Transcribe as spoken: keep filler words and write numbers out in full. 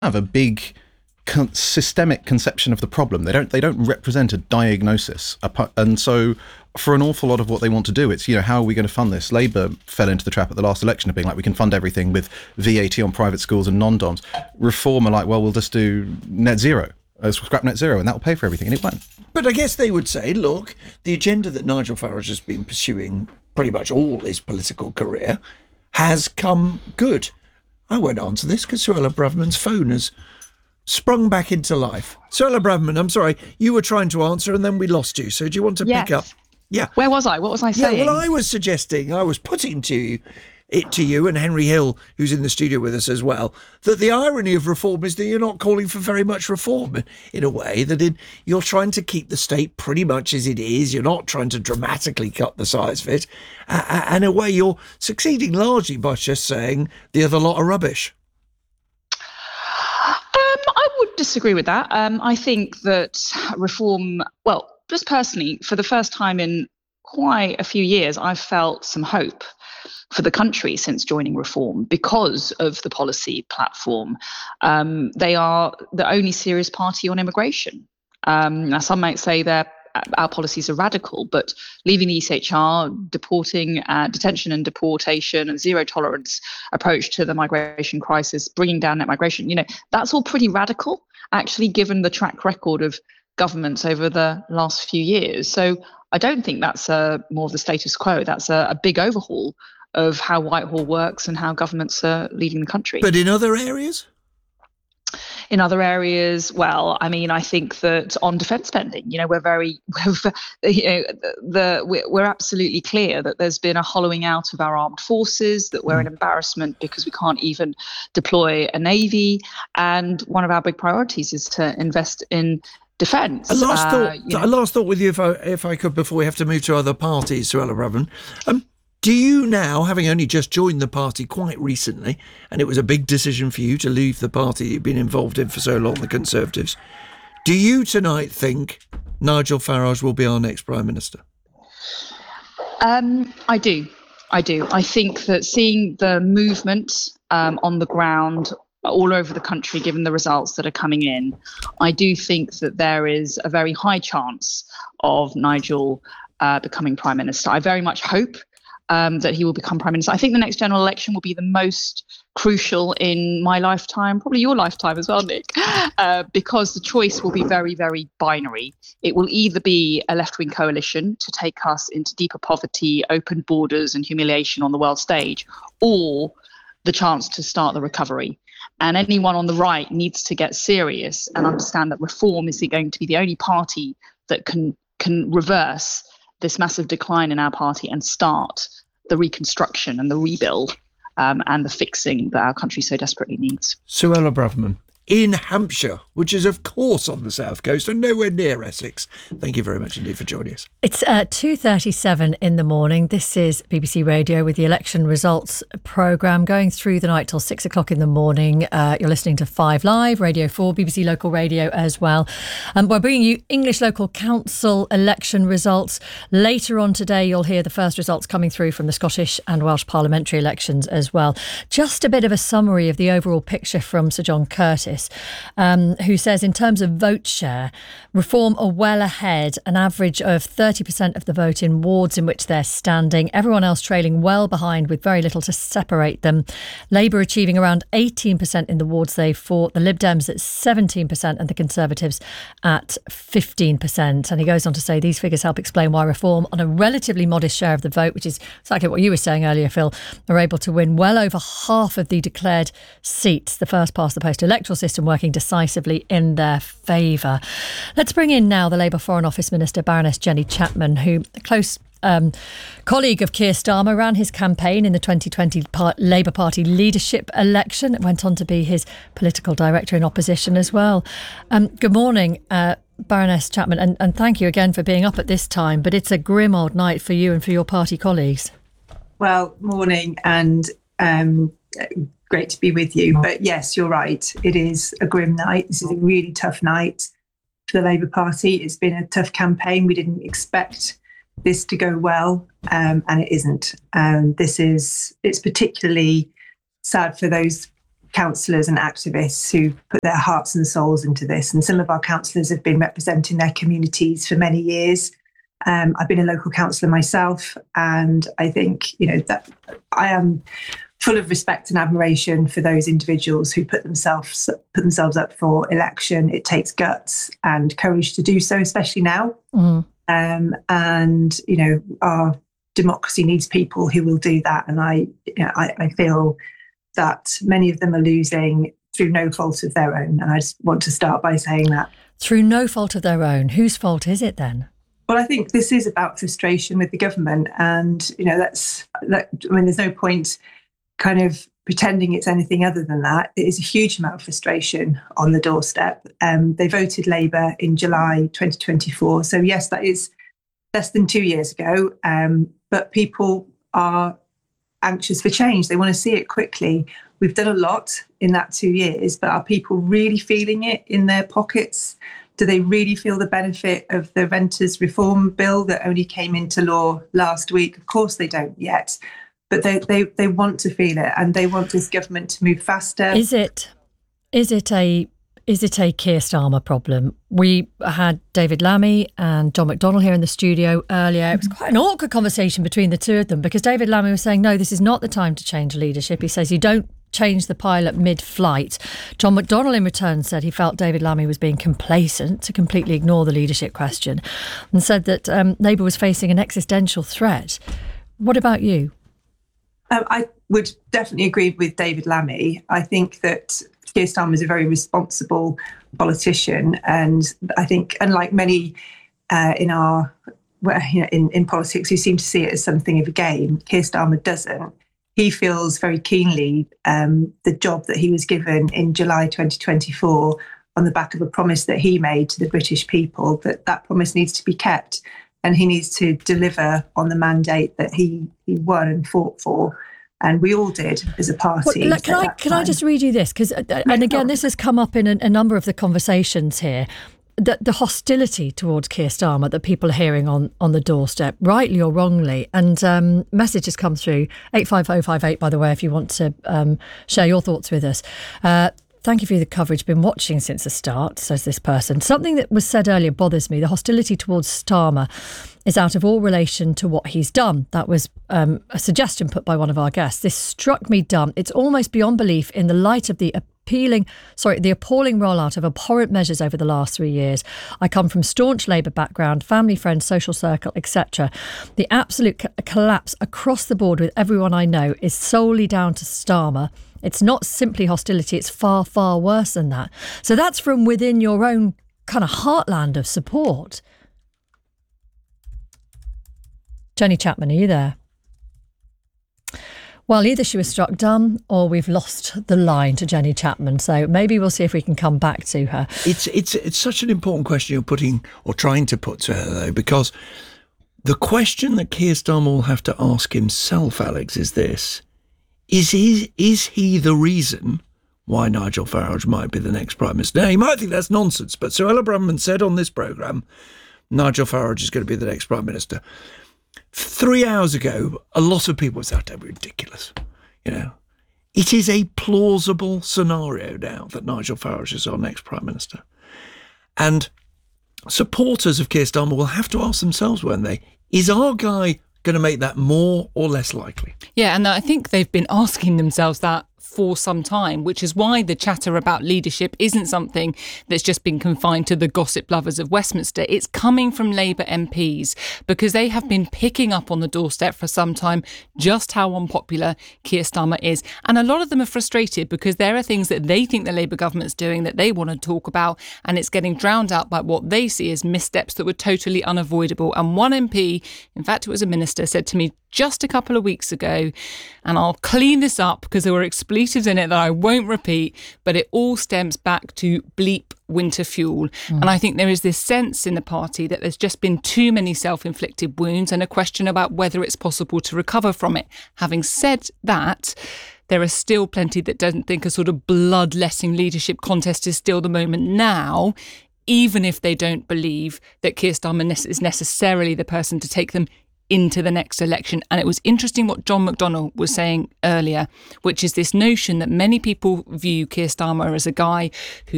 have a big con- systemic conception of the problem. They don't they don't represent a diagnosis. And so for an awful lot of what they want to do, it's, you know, how are we going to fund this? Labour fell into the trap at the last election of being like, we can fund everything with V A T on private schools and non-doms. Reform are like, well, we'll just do net zero, uh, scrap net zero, and that will pay for everything, and it won't. But I guess they would say, look, the agenda that Nigel Farage has been pursuing pretty much all his political career has come good. I won't answer this because Suella Braverman's phone has sprung back into life. Suella Braverman, I'm sorry, you were trying to answer and then we lost you. So do you want to yes. pick up? Yeah. Where was I? What was I saying? Yeah, well, I was suggesting, I was putting to you, it to you and Henry Hill, who's in the studio with us as well, that the irony of reform is that you're not calling for very much reform, in a way that in, you're trying to keep the state pretty much as it is. You're not trying to dramatically cut the size of it. Uh, and in a way, you're succeeding largely by just saying the other lot are rubbish. Um, I would disagree with that. Um, I think that reform, well, just personally, for the first time in quite a few years, I've felt some hope for the country since joining Reform because of the policy platform. Um, they are the only serious party on immigration. Um, now, some might say that our policies are radical, but leaving the E C H R, deporting, uh, detention and deportation, and zero tolerance approach to the migration crisis, bringing down net migration, you know, that's all pretty radical, actually, given the track record of governments over the last few years. So I don't think that's a, more of the status quo. That's a, a big overhaul of how Whitehall works and how governments are leading the country. But in other areas? In other areas, well, I mean, I think that on defence spending, you know, we're very, you know, the, the we're absolutely clear that there's been a hollowing out of our armed forces, that we're an embarrassment because we can't even deploy a navy, and one of our big priorities is to invest in defence. A last uh, thought, you know. a last thought with you, if I if I could, before we have to move to other parties, Suella Braverman. Um, do you now, having only just joined the party quite recently, and it was a big decision for you to leave the party you've been involved in for so long, the Conservatives, do you tonight think Nigel Farage will be our next Prime Minister? Um, I do. I do. I think that seeing the movement um, on the ground all over the country, given the results that are coming in, I do think that there is a very high chance of Nigel uh, becoming Prime Minister. I very much hope um, that he will become Prime Minister. I think the next general election will be the most crucial in my lifetime, probably your lifetime as well, Nick, uh, because the choice will be very, very binary. It will either be a left-wing coalition to take us into deeper poverty, open borders and humiliation on the world stage, or the chance to start the recovery. And anyone on the right needs to get serious and understand that Reform is going to be the only party that can can reverse this massive decline in our party and start the reconstruction and the rebuild um, and the fixing that our country so desperately needs. Suella Braverman, in Hampshire, which is of course on the south coast and nowhere near Essex. Thank you very much indeed for joining us. It's uh, two thirty-seven in the morning. This is B B C Radio with the election results programme going through the night till six o'clock in the morning. Uh, you're listening to Five Live, Radio four, B B C Local Radio as well. Um, we're bringing you English Local Council election results. Later on today, you'll hear the first results coming through from the Scottish and Welsh parliamentary elections as well. Just a bit of a summary of the overall picture from Sir John Curtis, Um, who says in terms of vote share, Reform are well ahead, an average of thirty percent of the vote in wards in which they're standing. Everyone else trailing well behind with very little to separate them. Labour achieving around eighteen percent in the wards they've fought, the Lib Dems at seventeen percent and the Conservatives at fifteen percent. And he goes on to say these figures help explain why Reform, on a relatively modest share of the vote, which is exactly what you were saying earlier, Phil, are able to win well over half of the declared seats, the first past the post electoral system working decisively in their favour. Let's bring in now the Labour Foreign Office Minister, Baroness Jenny Chapman, who, a close um, colleague of Keir Starmer, ran his campaign in the twenty twenty par- Labour Party leadership election. It went on to be his political director in opposition as well. Um, good morning, uh, Baroness Chapman, and, and thank you again for being up at this time, but it's a grim old night for you and for your party colleagues. Well, morning, and um, great to be with you. But yes, you're right. It is a grim night. This is a really tough night for the Labour Party. It's been a tough campaign. We didn't expect this to go well, um, and it isn't. Um, this is, it's particularly sad for those councillors and activists who put their hearts and souls into this. And some of our councillors have been representing their communities for many years. Um, I've been a local councillor myself, and I think, you know, that I am full of respect and admiration for those individuals who put themselves put themselves up for election. It takes guts and courage to do so, especially now. Mm. Um, and, you know, our democracy needs people who will do that. And I, you know, I, I feel that many of them are losing through no fault of their own. And I just want to start by saying that. Through no fault of their own. Whose fault is it then? Well, I think this is about frustration with the government. And, you know, that's, that, I mean, there's no point kind of pretending it's anything other than that. It is a huge amount of frustration on the doorstep. Um, they voted Labour in July twenty twenty-four. So, yes, that is less than two years ago. Um, but people are anxious for change. They want to see it quickly. We've done a lot in that two years, but are people really feeling it in their pockets? Do they really feel the benefit of the Renters Reform Bill that only came into law last week? Of course they don't yet, but they, they, they want to feel it, and they want this government to move faster. Is it is it a is it a Keir Starmer problem? We had David Lammy and John McDonnell here in the studio earlier. It was quite an awkward conversation between the two of them, because David Lammy was saying, no, this is not the time to change leadership. He says you don't change the pilot mid-flight. John McDonnell in return said he felt David Lammy was being complacent to completely ignore the leadership question, and said that um, Labour was facing an existential threat. What about you? Um, I would definitely agree with David Lammy. I think that Keir Starmer is a very responsible politician, and I think, unlike many uh, in our well, you know, in, in politics who seem to see it as something of a game, Keir Starmer doesn't. He feels very keenly um, the job that he was given in July twenty twenty-four on the back of a promise that he made to the British people, that that promise needs to be kept, and he needs to deliver on the mandate that he, he won and fought for. And we all did as a party. Well, can I can I just read you this? Because, and again, this has come up in a, a number of the conversations here. The, the hostility towards Keir Starmer that people are hearing on, on the doorstep, rightly or wrongly. And um, messages come through, eight five oh five eight, by the way, if you want to um, share your thoughts with us. Uh, Thank you for the coverage. Been watching since the start, says this person. Something that was said earlier bothers me. The hostility towards Starmer is out of all relation to what he's done. That was um, a suggestion put by one of our guests. This struck me dumb. It's almost beyond belief in the light of the appealing, sorry, the appalling rollout of abhorrent measures over the last three years. I come from staunch Labour background, family, friends, social circle, et cetera. The absolute co- collapse across the board with everyone I know is solely down to Starmer. It's not simply hostility, it's far, far worse than that. So that's from within your own kind of heartland of support. Jenny Chapman, are you there? Well, either she was struck dumb or we've lost the line to Jenny Chapman. So maybe we'll see if we can come back to her. It's it's it's such an important question you're putting or trying to put to her, though, because the question that Keir Starmer will have to ask himself, Alex, is this. Is he, is he the reason why Nigel Farage might be the next Prime Minister? Now, you might think that's nonsense, but Suella Braverman said on this programme, Nigel Farage is going to be the next Prime Minister. Three hours ago, a lot of people said, that would be ridiculous. You know, it is a plausible scenario now that Nigel Farage is our next Prime Minister. And supporters of Keir Starmer will have to ask themselves, won't they, is our guy going to make that more or less likely? Yeah, and I think they've been asking themselves that for some time, which is why the chatter about leadership isn't something that's just been confined to the gossip lovers of Westminster. It's coming from Labour M Ps, because they have been picking up on the doorstep for some time just how unpopular Keir Starmer is. And a lot of them are frustrated because there are things that they think the Labour government's doing that they want to talk about, and it's getting drowned out by what they see as missteps that were totally unavoidable. And one M P, in fact, it was a minister, said to me just a couple of weeks ago, and I'll clean this up because there were expletives in it that I won't repeat, but it all stems back to bleep winter fuel. Mm. And I think there is this sense in the party that there's just been too many self-inflicted wounds and a question about whether it's possible to recover from it. Having said that, there are still plenty that don't think a sort of bloodletting leadership contest is still the moment now, even if they don't believe that Keir Starmer is necessarily the person to take them into the next election. And it was interesting what John McDonnell was saying earlier, which is this notion that many people view Keir Starmer as a guy who